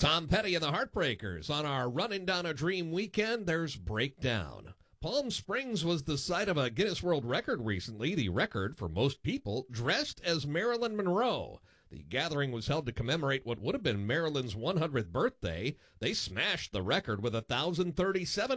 Tom Petty and the Heartbreakers. On our Running Down a Dream weekend, there's Breakdown. Palm Springs was the site of a Guinness World Record recently, the record for most people dressed as Marilyn Monroe. The gathering was held to commemorate what would have been Marilyn's 100th birthday. They smashed the record with 1,037